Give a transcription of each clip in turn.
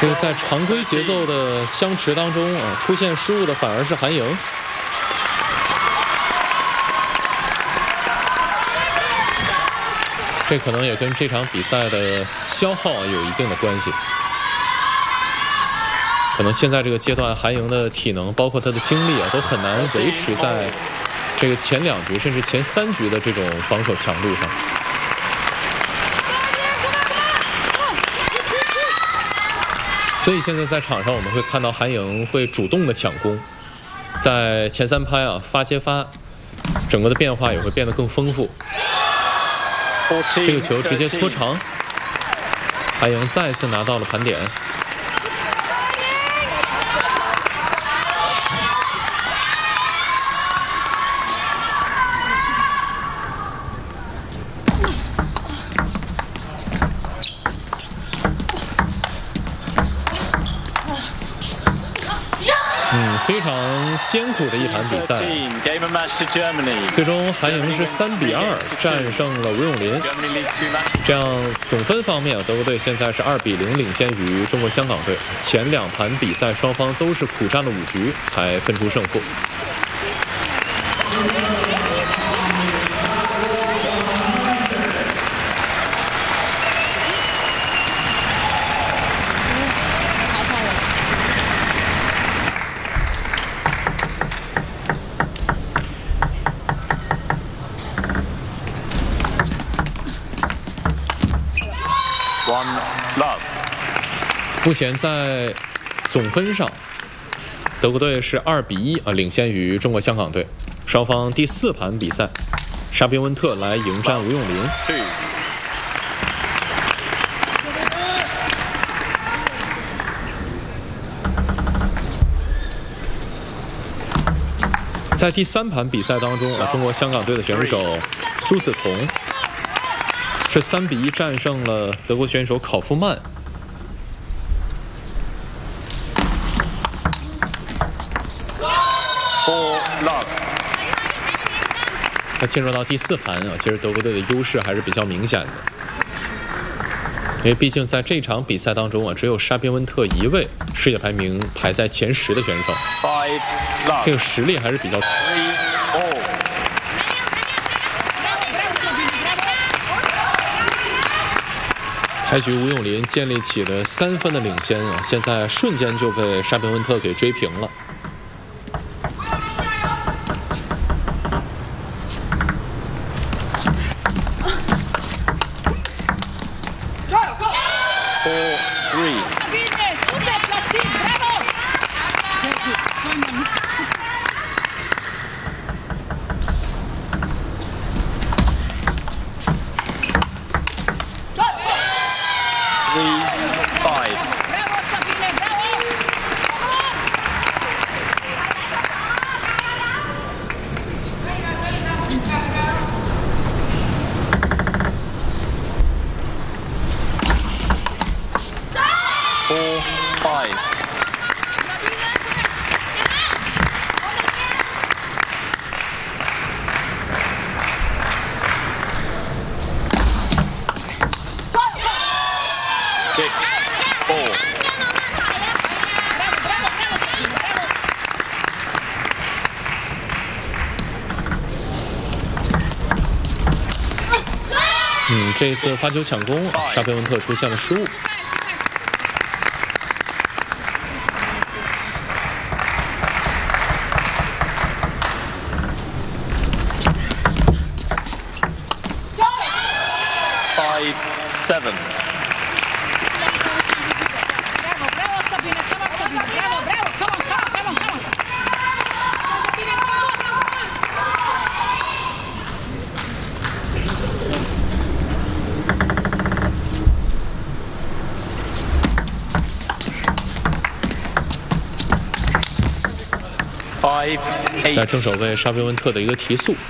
这个在常规节奏的相持当中啊，出现失误的反而是韩莹。这可能也跟这场比赛的消耗有一定的关系。可能现在这个阶段，韩莹的体能包括她的精力啊，都很难维持在这个前2局甚至前3局的这种防守强度上。所以现在在场上我们会看到韩莹会主动的抢攻，在前3拍啊发接发，整个的变化也会变得更丰富。这个球直接搓长，韩莹再次拿到了盘点。非常艰苦的一盘比赛，最终韩莹是3比2战胜了吴咏琳。这样总分方面，德国队现在是2比0领先于中国香港队。前2盘比赛双方都是苦战了5局才分出胜负。目前在总分上，德国队是2比1领先于中国香港队。双方第4盘比赛，沙宾温特来迎战吴咏琳。在第3盘比赛当中啊，中国香港队的选手苏子彤是3比1战胜了德国选手考夫曼。那进入到第4盘啊，其实德国队的优势还是比较明显的，因为毕竟在这场比赛当中啊，只有沙宾温特1位世界排名排在前10的选手，这个实力还是比较。开局吴咏琳建立起了3分的领先啊，现在瞬间就被沙宾温特给追平了。这一次发球抢攻，沙宾温特出现了失误。5-7。在正手位沙宾温特的一个提速。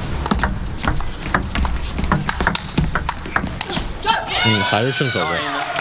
还是正手位。